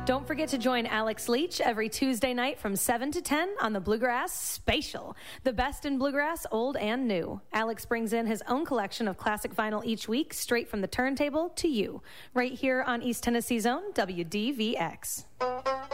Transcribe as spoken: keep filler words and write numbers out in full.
Don't forget to join Alex Leach every Tuesday night from seven to ten on the Bluegrass Spatial, the best in bluegrass, old and new. Alex brings in his own collection of classic vinyl each week, straight from the turntable to you, right here on East Tennessee's own W D V X.